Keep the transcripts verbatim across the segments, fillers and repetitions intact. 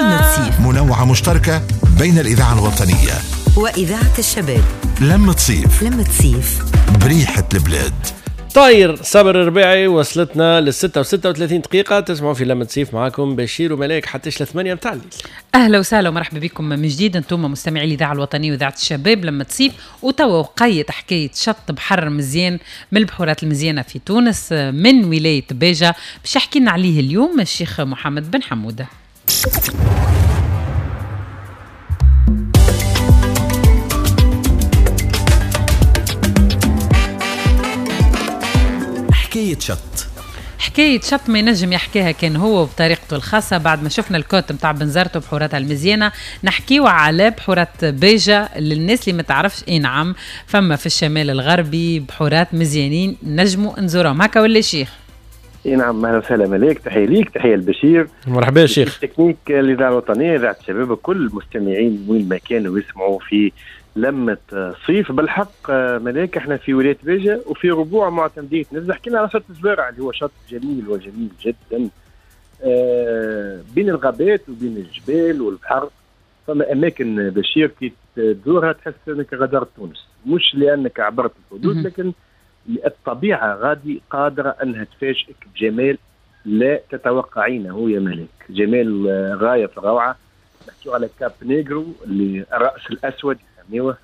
لمة صيف، منوعة مشتركة بين الإذاعة الوطنية وإذاعة الشباب. لمة صيف، لمة صيف بريحة البلاد. طاير صابر الربيعي وصلتنا للستة وستة وثلاثين دقيقة. تسمعوا في لمة صيف معاكم بشير وملاك حتى ثمانية متاع الليل. أهلا وسهلا ومرحبا بكم من جديد. انتم مستمعي الإذاعة الوطنية وإذاعة الشباب لمة صيف. وتوا وقيت حكاية شط بحر مزيان من البحورات المزيانة في تونس من ولاية بيجة باش يحكي لنا عليه اليوم الشيخ محمد بن حمودة. حكاية شط حكاية شط ما ينجم يحكيها كان هو بطريقته الخاصة. بعد ما شفنا الكوت متاع بنزرته بحوراتها المزيانة، نحكيو على بحورات بيجة للناس اللي ما تعرفش. اي نعم، فما في الشمال الغربي بحورات مزيانين نجموا نزورهم. هكا ولا شيخ؟ اي نعم، اهلا وسهلا مليك. تحية ليك، تحية البشير. مرحبا يا شيخ. تكنيك الإذاعة الوطنية إذاعة الشباب، كل المستمعين وين ما كانوا يسمعوا في لمة صيف. بالحق ملاك احنا في ولاية بيجة وفي ربوع معتمدية نزل. حكينا على شط الزوارع اللي هو شط جميل وجميل جدا، آه بين الغابات وبين الجبال والبحر. فما أماكن بشير كي تزورها تحس أنك غادرت تونس، مش لأنك عبرت الحدود، لكن الطبيعة غادي قادرة أنها تفاجئك بجمال لا تتوقعينه يا ملاك. جمال غاية في الروعة. نحكيو على كاب نيغرو اللي الرأس الأسود يسميوه.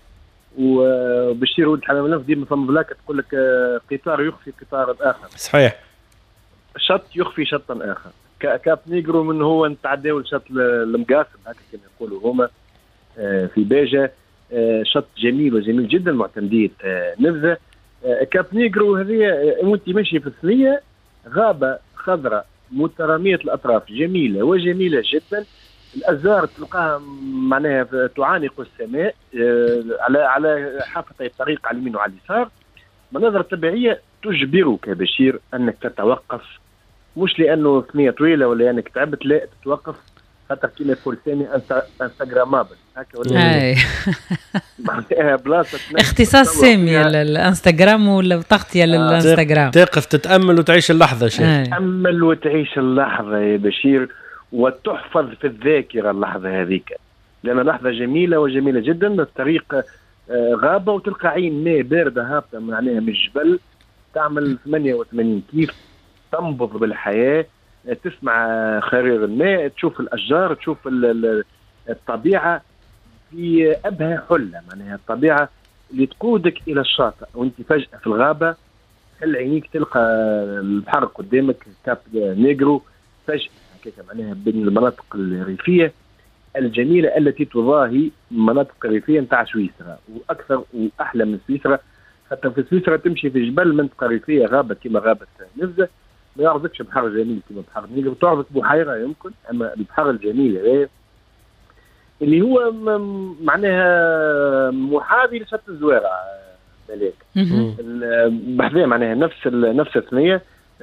وبشير ولد حمام الله ديما فما بلاك تقول لك قطار يخفي قطارا آخر. صحيح. شط يخفي شطا آخر. كاب نيغرو من هو نتعداو لشط المقاسم هكا كما يقولوا هما في بيجة. شط جميل وجميل جدا معتمدية نبذة. كاب نيغرو هذه وانت ماشي في الثنية غابة خضراء مترامية الأطراف، جميلة وجميلة جدا. الأزهار تلقاها معناها تعانق السماء على على حافتي الطريق على اليمين وعلى اليسار. مناظر طبيعية تجبرك بشير أنك تتوقف، مش لأنه ثنية طويلة ولا أنك تعبت، لا تتوقف خاطر كما يقول ثاني انستغرامابل هكا ولا معناها بلاصة اختصاص سامي للانستغرام ولا تغطية للانستغرام. تقف تتأمل وتعيش اللحظة شيخ. تتأمل وتعيش اللحظة يا بشير وتحفظ في الذاكرة اللحظة هذيك، لأن لحظة جميلة وجميلة جدا. الطريق غابة وتلقى عين ماء باردة هابطة معناها من الجبل تعمل ثمانية وثمانين كيف، تنبض بالحياة، تسمع خرير الماء، تشوف الأشجار، تشوف الطبيعة في أبهى حلة. معناها الطبيعة اللي تقودك إلى الشاطئ وانت فجأة في الغابة تحل عينيك تلقى البحر قدامك كاب نيغرو فجأة هكذا. معناها بين المناطق الريفية الجميلة التي تضاهي مناطق الريفية نتاع سويسرا وأكثر وأحلى من سويسرا. حتى في سويسرا تمشي في جبل منطقة ريفية غابة كما غابة نبذة ما يعرضكش بحر جميل كما بحر نيغرو، تعرضك بحيرة يمكن. أما البحر الجميل هذا اللي هو معناها محاذي لشط الزوارع ملاك بحذاه معناها نفس نفس الثنية.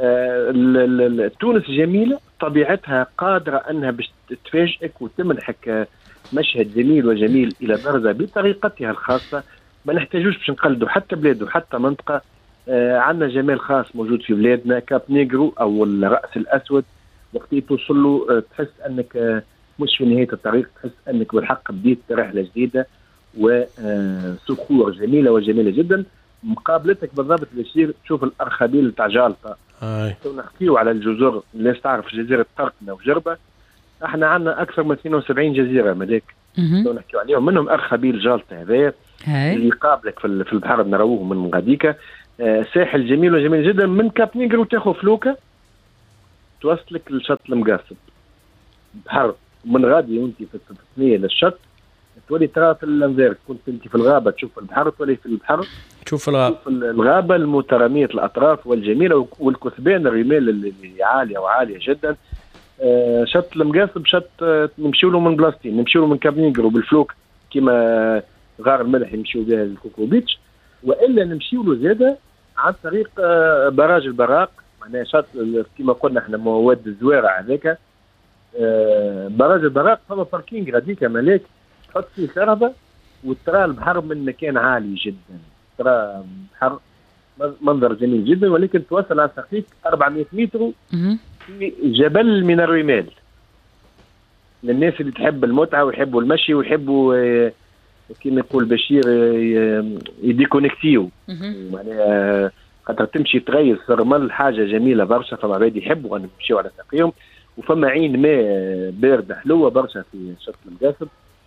تونس جميلة، طبيعتها قادرة أنها باش تفاجئك وتمنحك مشهد جميل وجميل إلى درجة بطريقتها الخاصة. ما نحتاجوش باش نقلدوا حتى بلاد وحتى منطقة. آه عندنا جمال خاص موجود في بلادنا. كاب نيغرو أو الرأس الأسود وقت توصل له آه تحس أنك آه مش في نهاية الطريق، تحس أنك بالحق بديت رحلة جديدة وصخور جميلة وجميلة جدا. مقابلتك بالضبط بشير تشوف الأرخبيل تاع جالطة. نحكيو على الجزر اللي تعرف جزيرة طرقنا وجربة. احنا عندنا أكثر من اثنين وسبعين جزيرة ملاك نحكيو عليهم، منهم أرخبيل جالطة هذا اللي يقابلك في في البحر نروه من غاديكا. آه ساحل جميل وجميل جدا. من كاب نيغرو تاخذ فلوكة توصلك للشط المقاصد بحر من غادي وانت في الثنية للشط تولي ترى في الانذار. كنت انت في الغابة تشوف البحر، تولي في البحر تشوف الغابة, الغابة المترامية الأطراف والجميلة والكثبان الرمال اللي عالية وعالية جدا. آه شط المقاصد شط آه نمشيو له من بلاستين، نمشيو له من كاب نيغرو بالفلوك كما غار الملح يمشيو بها الكوكو بيتش، وإلا نمشيو له زيادة عن طريق آه براج البراق. معناها شط كما قلنا احنا مواد الزوارع هذاك. آه براج البراق فما باركينغ غاديك ملاك تحط فيه كهرباء وترى البحر من مكان عالي جدا. ترى بحر منظر جميل جدا، ولكن توصل على سقيك أربعمائة متر في جبل من الرمال. للناس اللي تحب المتعه ويحبوا المشي ويحبوا آه كما يقول بشير آه يديكونكتيو معناها خاطر تمشي تغير الرمل حاجه جميله برشا. فما عباد يحبوا ان يمشيوا على ساقيهم، وفما عين ماء بارده حلوه برشا في شط المقاصد.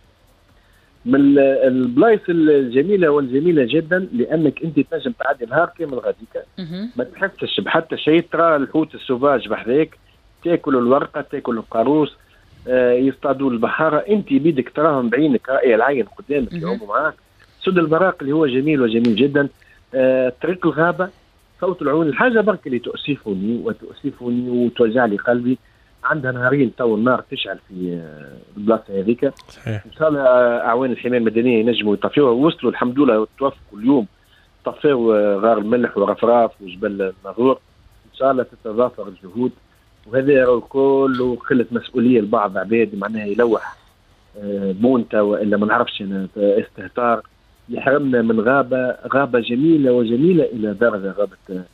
من البلايص الجميله والجميله جدا لانك انت تنجم تعدي نهار كامل غاديكا ما تحسش بحتى شيء، ترى الحوت السوفاج بحذاك، تاكل الورقه، تاكل القاروس، آه يصطادوا البحاره، انت بيدك تراهم بعينك راي العين قدامك يعوموا معاك. سد البراق اللي هو جميل وجميل جدا. آه طريق الغابه، صوت العيون، الحاجه برك اللي تؤسفني وتؤسفني وتوجع لي قلبي، عندها نهارين تو النار تشعل في البلاصه هذيك. ان شاء الله اعوان الحمايه المدنيه ينجموا يطفئوها، ووصلوا الحمد لله توفقوا اليوم طفئوا غار الملح ورفراف وجبل الناظور. ان شاء الله تتضافر الجهود، وهذا كله قله مسؤوليه لبعض عباد معناها يلوح بونتا والا ما نعرفش استهتار، يحرمنا من غابه غابه جميله وجميله الى درجه غابه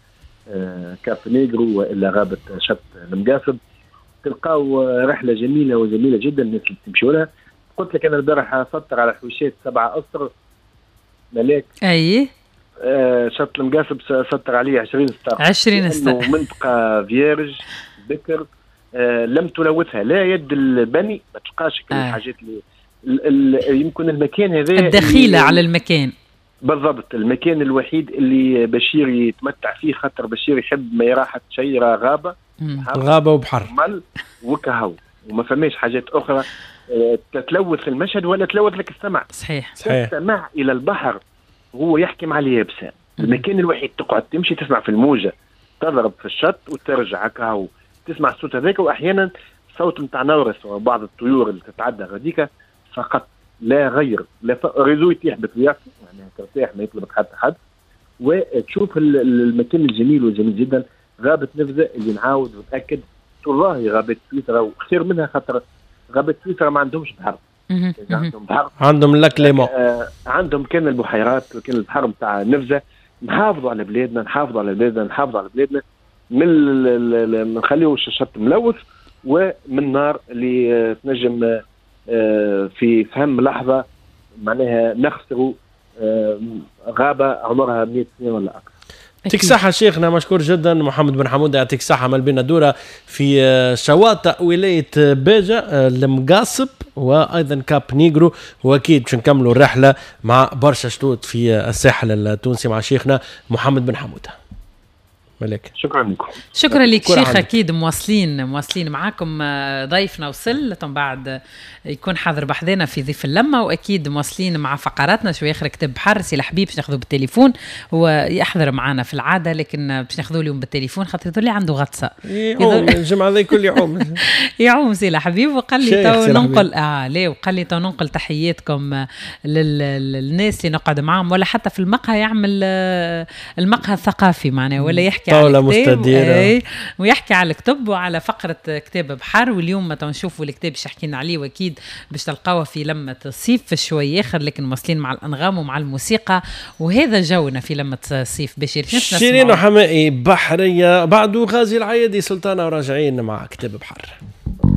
كاف نيجرو والا غابه شط المقاصد. تلقاو رحله جميله وجميله جدا الناس اللي تمشوا لها. قلت لك انا البارحه سطر على حويشات سبعه اسطر ملاك. اي آه شط المقاصد سطر عليه عشرين سطر عشرين سطر منطقه فيرج بكر. آه لم تلوثها لا يد البني، ما تلقاش كل الحاجات اللي ال ال يمكن المكان هذا الدخيله على المكان بالضبط، المكان الوحيد اللي بشير يتمتع فيه، خاطر بشير يحب ما يراحة شيء غابه غابه وبحر مل وكهو، وما فماش حاجات اخرى تتلوث المشهد ولا تلوث لك السمع. صحيح صحيح. تستمع الى البحر وهو يحكم على اليابسه، المكان الوحيد تقعد تمشي تسمع في الموجه تضرب في الشط وترجع كهو تسمع الصوت هذاك، واحيانا صوت نتاع نورس وبعض الطيور اللي تتعدى غاديكا فقط لا غير. لا ريزو يتيح بطبيعته يعني ترتاح ما يطلبك حتى حد، وتشوف المكان الجميل والجميل جدا. غابة نفذة اللي نعاود ونتأكد والله غابة سويسرا وخير منها، خاطر غابة سويسرا ما عندهمش بحر، عندهم بحر، عندهم لاك ليمون، آه عندهم كان البحيرات وكان البحر نتاع نفذة. نحافظوا على بلادنا، نحافظوا على بلادنا، نحافظوا على بلادنا، من ما نخليوش الشط ملوث، ومن نار اللي تنجم آه في فهم لحظة معناها نخسروا آه غابة عمرها مئة سنة ولا أكثر. يعطيك صحة شيخنا، مشكور جدا محمد بن حمود، يعطيك صحة. مال بينا دورة في شواطئ ولاية بيجا المقاصب وأيضا كاب نيجرو، وأكيد باش نكملوا الرحلة مع برشا شطوط في الساحل التونسي مع شيخنا محمد بن حمود. ملك شكرا لكم. شكرا لك شيخ. اكيد مواصلين مواصلين معاكم. ضيفنا وصل ثم بعد يكون حاضر بحذنا في ضيف اللمه، واكيد مواصلين مع فقراتنا. شويه اخر كتب بحر سي الحبيب باش ناخذه بالتليفون، هو يحضر معنا في العاده لكن باش ناخذه اليوم بالتليفون خاطر يقول لي عنده غطسه يعوم الجمعه ذي كل يوم يعوم سي الحبيب. وقال لي تو ننقل اه ليه وقال لي تو ننقل تحياتكم للناس اللي نقعد معاهم، ولا حتى في المقهى يعمل المقهى الثقافي معنا، ولا يحكي طاولة مستديرة اي ويحكي على الكتب وعلى فقرة كتاب بحر. واليوم ما تنشوفوا الكتاب باش حكينا عليه، واكيد باش تلقاوه في لمة الصيف في شوي اخر، لكن مواصلين مع الانغام ومع الموسيقى، وهذا جونا في لمة الصيف. بشير شيرين وحمائي بحرية بعد غازي العيادي سلطانة وراجعين مع كتاب بحر.